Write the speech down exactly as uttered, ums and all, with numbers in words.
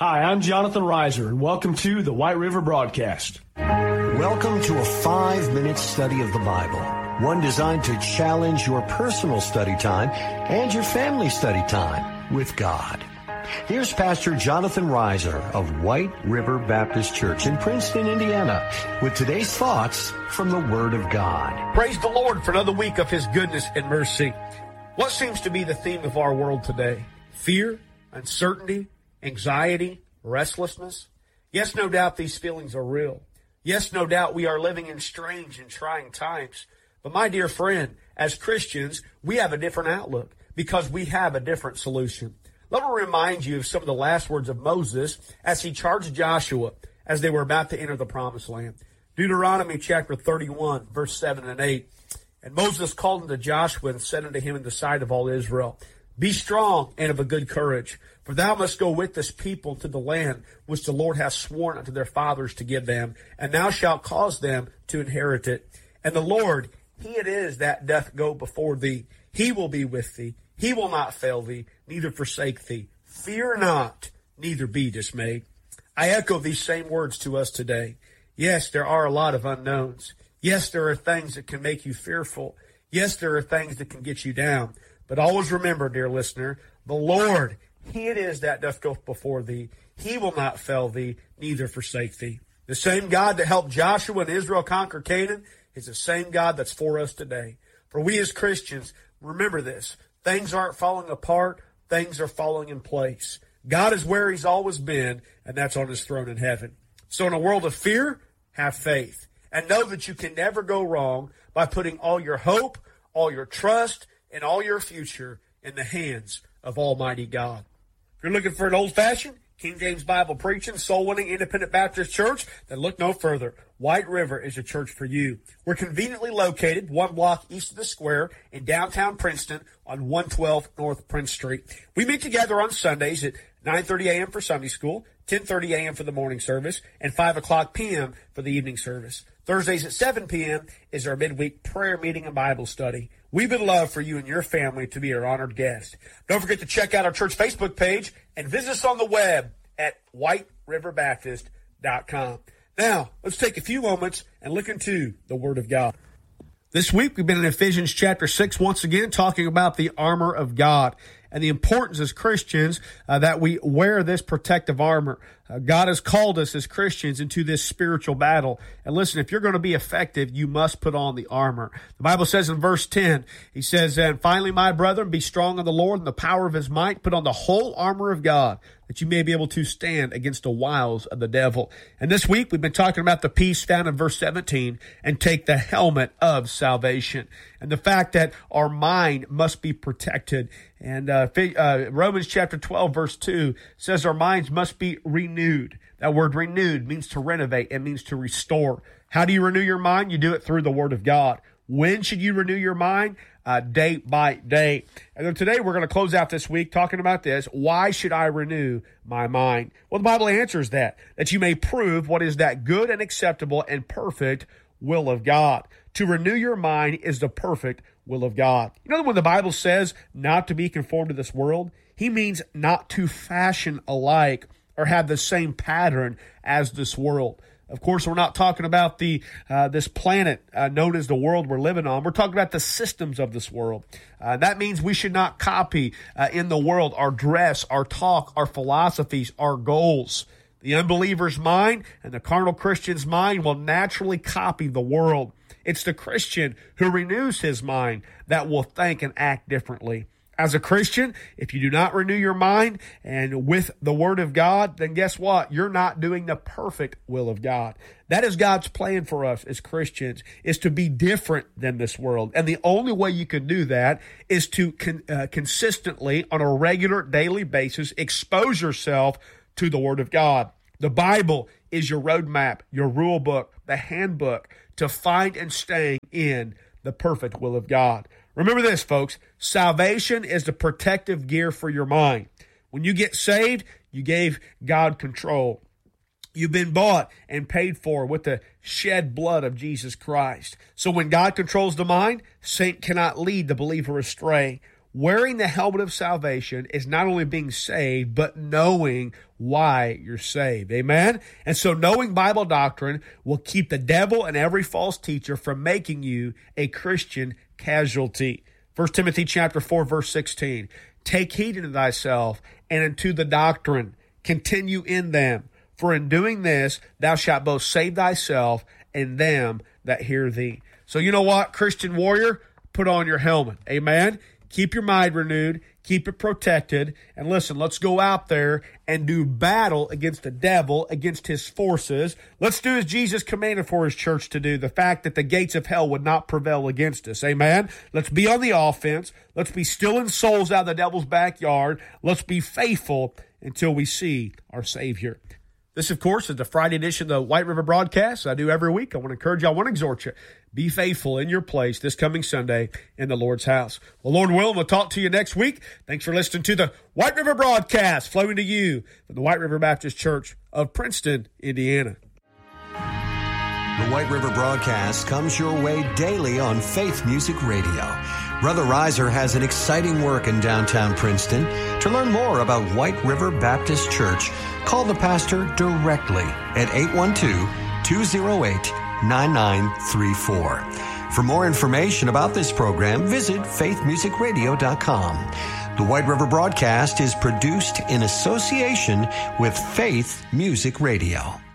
Hi, I'm Jonathan Reiser, and welcome to the White River Broadcast. Welcome to a five-minute study of the Bible, one designed to challenge your personal study time and your family study time with God. Here's Pastor Jonathan Reiser of White River Baptist Church in Princeton, Indiana, with today's thoughts from the Word of God. Praise the Lord for another week of His goodness and mercy. What seems to be the theme of our world today? Fear, uncertainty, anxiety, restlessness. Yes, no doubt these feelings are real. Yes, no doubt we are living in strange and trying times. But my dear friend, as Christians, we have a different outlook because we have a different solution. Let me remind you of some of the last words of Moses as he charged Joshua as they were about to enter the promised land. Deuteronomy chapter thirty-one, verse seven and eight. And Moses called unto Joshua and said unto him in the sight of all Israel, Be strong and of a good courage, for thou must go with this people to the land which the Lord hath sworn unto their fathers to give them, and thou shalt cause them to inherit it. And the Lord, He it is that doth go before thee. He will be with thee. He will not fail thee, neither forsake thee. Fear not, neither be dismayed. I echo these same words to us today. Yes, there are a lot of unknowns. Yes, there are things that can make you fearful. Yes, there are things that can get you down. But always remember, dear listener, the Lord, He it is that doth go before thee. He will not fail thee, neither forsake thee. The same God that helped Joshua and Israel conquer Canaan is the same God that's for us today. For we as Christians, remember this. Things aren't falling apart. Things are falling in place. God is where He's always been, and that's on His throne in heaven. So in a world of fear, have faith. And know that you can never go wrong by putting all your hope, all your trust, and all your future in the hands of Almighty God. If you're looking for an old-fashioned, King James Bible preaching, soul-winning, independent Baptist church, then look no further. White River is a church for you. We're conveniently located one block east of the square in downtown Princeton on one twelve North Prince Street. We meet together on Sundays at nine thirty a.m. for Sunday school, ten thirty a.m. for the morning service, and five o'clock p.m. for the evening service. Thursdays at seven p.m. is our midweek prayer meeting and Bible study. We would love for you and your family to be our honored guest. Don't forget to check out our church Facebook page and visit us on the web at white river baptist dot com. Now, let's take a few moments and look into the Word of God. This week, we've been in Ephesians chapter six once again, talking about the armor of God and the importance as Christians uh, that we wear this protective armor. Uh, God has called us as Christians into this spiritual battle. And listen, if you're going to be effective, you must put on the armor. The Bible says in verse ten, He says, And finally, my brethren, be strong in the Lord and the power of His might. Put on the whole armor of God, that you may be able to stand against the wiles of the devil. And this week, we've been talking about the peace found in verse seventeen, and take the helmet of salvation. And the fact that our mind must be protected. And uh, uh, Romans chapter twelve, verse two says our minds must be renewed. That word renewed means to renovate. It means to restore. How do you renew your mind? You do it through the Word of God. When should you renew your mind? Uh, day by day. And then today we're going to close out this week talking about this. Why should I renew my mind? Well, the Bible answers that. That you may prove what is that good and acceptable and perfect will of God. To renew your mind is the perfect will of God. You know when the Bible says not to be conformed to this world, He means not to fashion alike or have the same pattern as this world. Of course, we're not talking about the uh, this planet uh, known as the world we're living on. We're talking about the systems of this world. Uh, that means we should not copy uh, in the world our dress, our talk, our philosophies, our goals. The unbeliever's mind and the carnal Christian's mind will naturally copy the world. It's the Christian who renews his mind that will think and act differently. As a Christian, if you do not renew your mind and with the Word of God, then guess what? You're not doing the perfect will of God. That is God's plan for us as Christians, is to be different than this world. And the only way you can do that is to con- uh, consistently, on a regular daily basis, expose yourself to the Word of God. The Bible is your roadmap, your rule book, the handbook to find and stay in the perfect will of God. Remember this, folks. Salvation is the protective gear for your mind. When you get saved, you gave God control. You've been bought and paid for with the shed blood of Jesus Christ. So when God controls the mind, Satan cannot lead the believer astray. wearing the helmet of salvation is not only being saved, but knowing why you're saved. Amen? And so knowing Bible doctrine will keep the devil and every false teacher from making you a Christian casualty. First Timothy chapter four, verse sixteen. Take heed unto thyself and unto the doctrine. Continue in them. For in doing this, thou shalt both save thyself and them that hear thee. So you know what, Christian warrior? Put on your helmet. Amen? Keep your mind renewed. Keep it protected. And listen, let's go out there and do battle against the devil, against his forces. Let's do as Jesus commanded for his church to do. The fact that the gates of hell would not prevail against us. Amen? Let's be on the offense. Let's be stealing souls out of the devil's backyard. Let's be faithful until we see our Savior. This, of course, is the Friday edition of the White River Broadcast. I do every week. I want to encourage you. I want to exhort you. Be faithful in your place this coming Sunday in the Lord's house. Well, Lord willing, we'll talk to you next week. Thanks for listening to the White River Broadcast, flowing to you from the White River Baptist Church of Princeton, Indiana. The White River Broadcast comes your way daily on Faith Music Radio. Brother Reiser has an exciting work in downtown Princeton. To learn more about White River Baptist Church, call the pastor directly at eight one two, two oh eight, nine nine three four. For more information about this program, visit faith music radio dot com. The White River Broadcast is produced in association with Faith Music Radio.